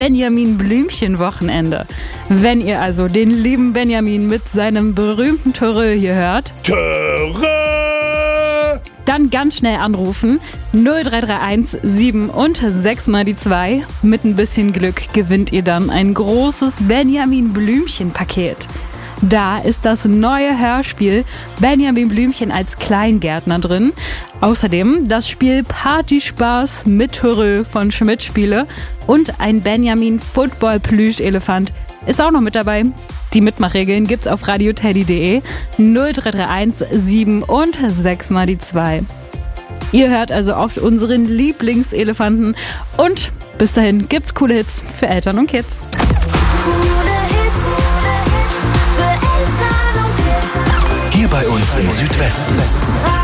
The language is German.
Benjamin Blümchen-Wochenende. Wenn ihr also den lieben Benjamin mit seinem berühmten Törö hier hört, dann ganz schnell anrufen 0331 7 und 6 mal die 2. Mit ein bisschen Glück gewinnt ihr dann ein großes Benjamin Blümchen-Paket. Da ist das neue Hörspiel Benjamin Blümchen als Kleingärtner drin. Außerdem das Spiel Partyspaß mit Törö von Schmidt Spiele und ein Benjamin Football Plüschelefant ist auch noch mit dabei. Die Mitmachregeln gibt's auf radioteddy.de 0331 7 und 6 mal die 2. Ihr hört also oft unseren Lieblingselefanten und bis dahin gibt's coole Hits für Eltern und Kids. Hier bei uns im Südwesten.